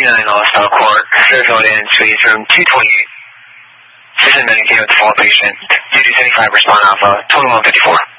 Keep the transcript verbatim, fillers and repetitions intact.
nine Hostile Court, Fairfield Inn, Suites, room two twenty-eight. System medicated with the fall patient. Duty seventy-five, respond Alpha, twenty-one fifty-four.